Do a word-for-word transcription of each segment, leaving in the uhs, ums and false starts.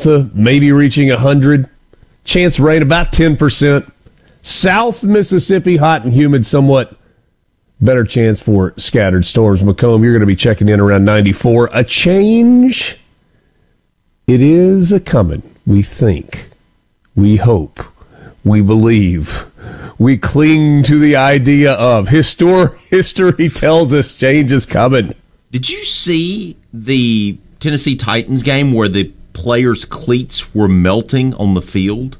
Delta, maybe reaching one hundred. Chance of rain, about ten percent. South Mississippi, hot and humid, somewhat better chance for scattered storms. Macomb, you're going to be checking in around ninety-four. A change, it is a coming. We think, we hope, we believe, we cling to the idea of. Histor- history tells us change is coming. Did you see the Tennessee Titans game where the players' cleats were melting on the field?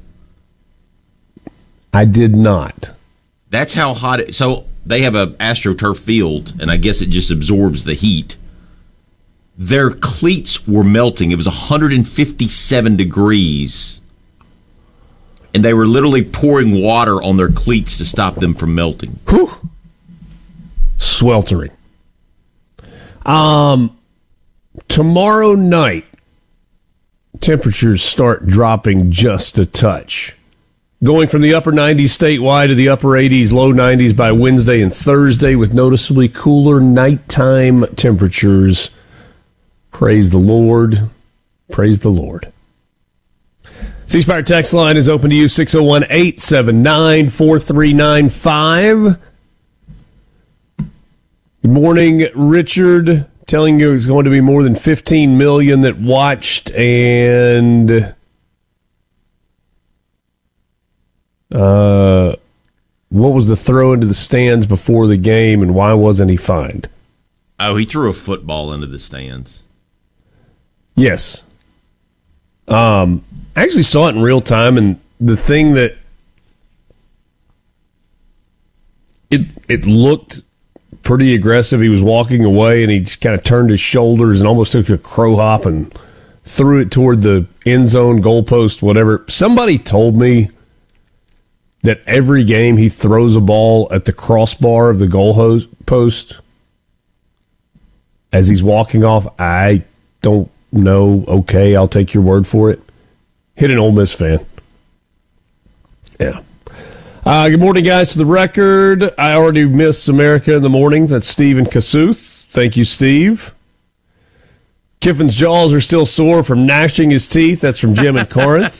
I did not. That's how hot it... So they have a AstroTurf field, and I guess it just absorbs the heat. Their cleats were melting. It was one hundred fifty-seven degrees, and they were literally pouring water on their cleats to stop them from melting. Whew. Sweltering. Um, tomorrow night, temperatures start dropping just a touch. Going from the upper nineties statewide to the upper eighties, low nineties by Wednesday and Thursday with noticeably cooler nighttime temperatures. Praise the Lord. Praise the Lord. C Spire text line is open to you, six oh one, eight seven nine, four three nine five. Good morning, Richard. Telling you it's going to be more than fifteen million that watched, and uh, what was the throw into the stands before the game, and why wasn't he fined? Oh, he threw a football into the stands. Yes. Um, I actually saw it in real time, and the thing that it it looked pretty aggressive. He was walking away, and he just kind of turned his shoulders and almost took a crow hop and threw it toward the end zone, goalpost, whatever. Somebody told me that every game he throws a ball at the crossbar of the goal post as he's walking off. I don't know. Okay, I'll take your word for it. Hit an Ole Miss fan. Yeah. Uh, good morning, guys. For the record, I already missed America in the morning. That's Steve in Kossuth. Thank you, Steve. Kiffin's jaws are still sore from gnashing his teeth. That's from Jim in Corinth.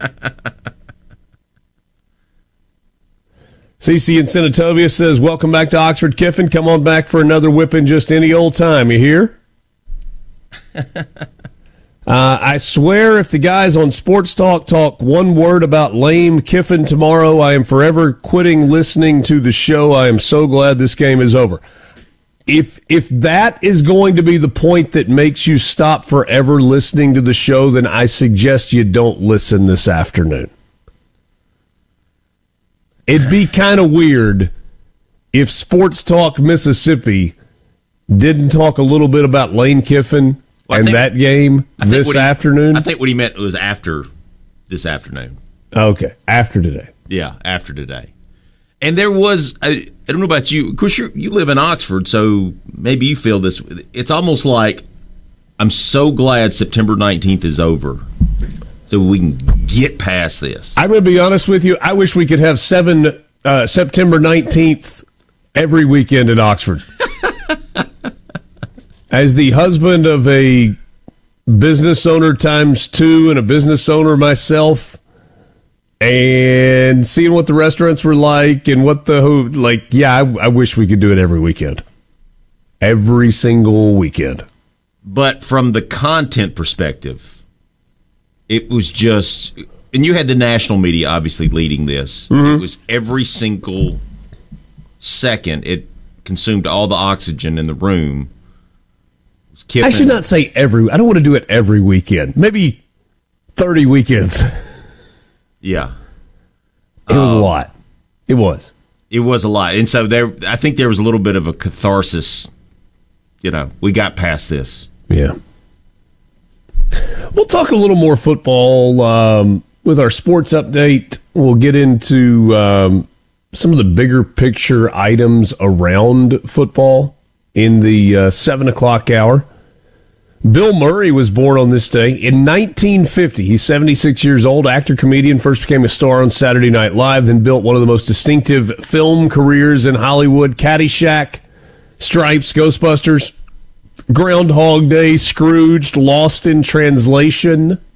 Cece in Senatobia says, welcome back to Oxford, Kiffin. Come on back for another whipping just any old time. You hear? Uh, I swear if the guys on Sports Talk talk one word about lame Kiffin tomorrow, I am forever quitting listening to the show. I am so glad this game is over. If if that is going to be the point that makes you stop forever listening to the show, then I suggest you don't listen this afternoon. It'd be kind of weird if Sports Talk Mississippi didn't talk a little bit about Lane Kiffin well, and think, that game this he, afternoon. I think what he meant was after this afternoon. Okay, after today. Yeah, after today. And there was, I, I don't know about you, of course you you live in Oxford, so maybe you feel this. It's almost like I'm so glad September nineteenth is over so we can get past this. I'm going to be honest with you. I wish we could have seven uh, September nineteenth every weekend in Oxford. As the husband of a business owner times two and a business owner myself, and seeing what the restaurants were like and what the, like, yeah, I, I wish we could do it every weekend. Every single weekend. But from the content perspective, it was just, and you had the national media obviously leading this. Mm-hmm. It was every single second it consumed all the oxygen in the room. I should not say every. I don't want to do it every weekend. Maybe thirty weekends. Yeah. It was um, a lot. It was. It was a lot. And so there, I think there was a little bit of a catharsis. You know, we got past this. Yeah. We'll talk a little more football um, with our sports update. We'll get into um, some of the bigger picture items around football in the uh, seven o'clock hour. Bill Murray was born on this day in nineteen fifty. He's seventy-six years old, actor, comedian, first became a star on Saturday Night Live, then built one of the most distinctive film careers in Hollywood. Caddyshack, Stripes, Ghostbusters, Groundhog Day, Scrooged, Lost in Translation.